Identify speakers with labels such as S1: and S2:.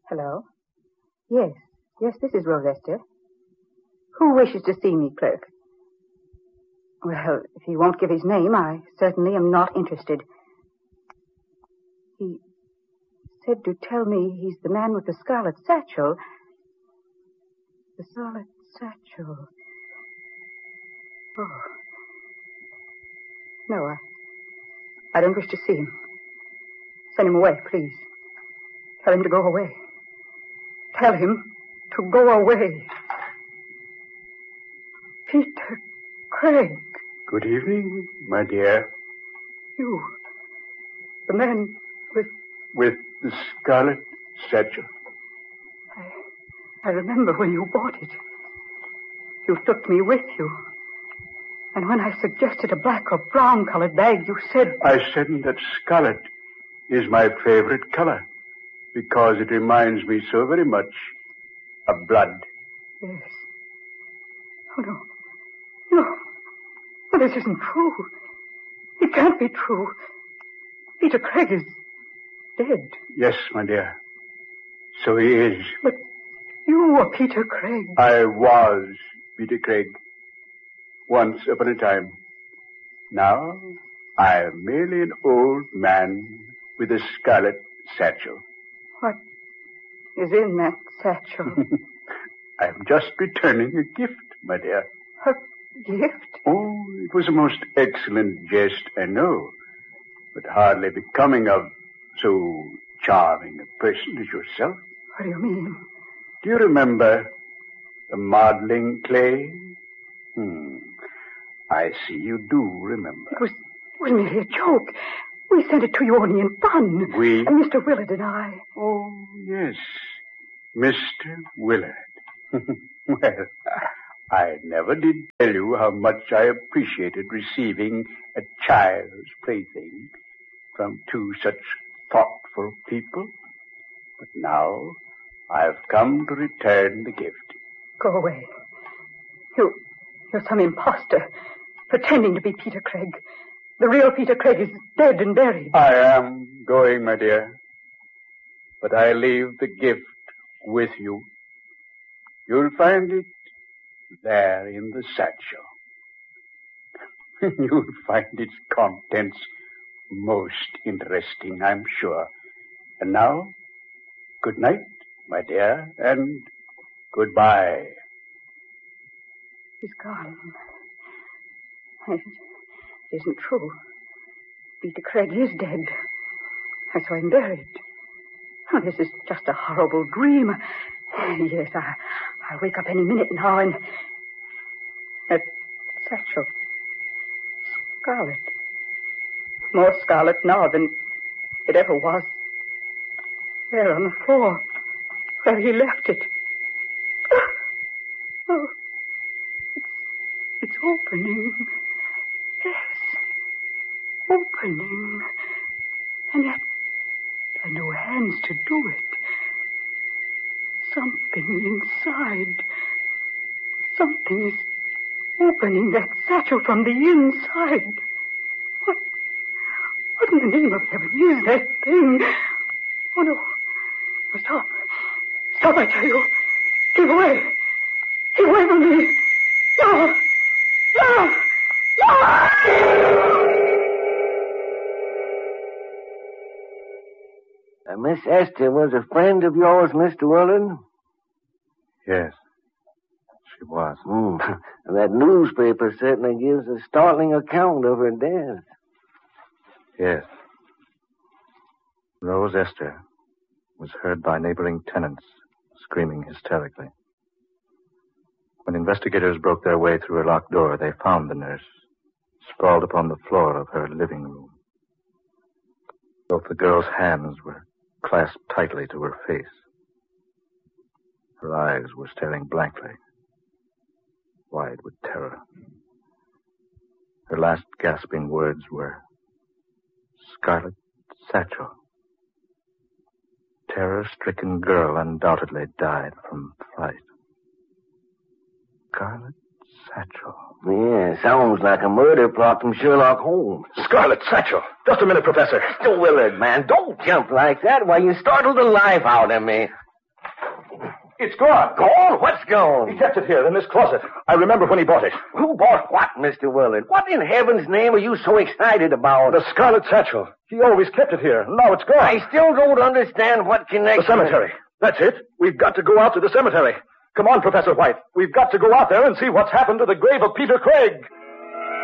S1: Hello? Yes, this is Rose Esther. Who wishes to see me, clerk? Well, if he won't give his name, I certainly am not interested. He said to tell me he's the man with the scarlet satchel. The scarlet satchel. Oh. No, I don't wish to see him. Send him away, please. Tell him to go away. Tell him to go away. Peter Craig.
S2: Good evening, my dear.
S1: You, the man
S2: with the scarlet satchel.
S1: I remember when you bought it. You took me with you. And when I suggested a black or brown-colored bag, you said...
S2: I said that scarlet is my favorite color because it reminds me so very much of blood.
S1: Yes. Oh, no. No. Well, this isn't true. It can't be true. Peter Craig is dead.
S2: Yes, my dear. So he is.
S1: But you were Peter Craig.
S2: I was Peter Craig. Once upon a time. Now, I am merely an old man with a scarlet satchel.
S1: What is in that satchel?
S2: I am just returning a gift, my dear.
S1: A gift?
S2: Oh, it was a most excellent jest, I know, but hardly becoming of so charming a person as yourself.
S1: What do you mean?
S2: Do you remember the modeling clay? I see you do remember.
S1: It was merely a joke. We sent it to you only in fun.
S2: We?
S1: And Mr. Willard and I.
S2: Oh, yes. Mr. Willard. Well, I never did tell you how much I appreciated receiving a child's plaything from two such thoughtful people. But now I've come to return the gift.
S1: Go away. You're some imposter, pretending to be Peter Craig. The real Peter Craig is dead and buried.
S2: I am going, my dear. But I leave the gift with you. You'll find it there in the satchel. You'll find its contents most interesting, I'm sure. And now, good night, my dear, and goodbye.
S1: He's gone. It isn't true. Peter Craig is dead. I saw him buried. Oh, this is just a horrible dream. Yes, I'll wake up any minute now and... That satchel. Scarlet. More scarlet now than it ever was. There on the floor, where he left it. Oh, it's opening. Yes, opening. And yet, there are no hands to do it. Something inside. Something is opening that satchel from the inside. What in the name of heaven is that thing? Oh, no. Oh, stop. Stop, I tell you. Keep away. Keep away from me. No. No. No.
S3: Miss Esther was a friend of yours, Mr. Willard?
S2: Yes, she was.
S3: That newspaper certainly gives a startling account of her death.
S4: Yes. Rose Esther was heard by neighboring tenants screaming hysterically. When investigators broke their way through her locked door, they found the nurse sprawled upon the floor of her living room. Both the girl's hands were clasped tightly to her face. Her eyes were staring blankly, wide with terror. Her last gasping words were, "Scarlet satchel." Terror-stricken girl undoubtedly died from fright. Scarlet satchel.
S3: Yeah, sounds like a murder plot from Sherlock Holmes.
S5: Scarlet satchel. Just a minute, Professor.
S3: Mr. Willard, man, don't jump like that. Why, you startled the life out of me.
S4: It's gone.
S3: Gone? What's gone?
S4: He kept it here in this closet. I remember when he bought it.
S3: Who bought what, Mr. Willard? What in heaven's name are you so excited about?
S4: The scarlet satchel. He always kept it here. Now it's gone.
S3: I still don't understand what connection...
S4: The cemetery. That's it. We've got to go out to the cemetery. Come on, Professor White. We've got to go out there and see what's happened to the grave of Peter Craig.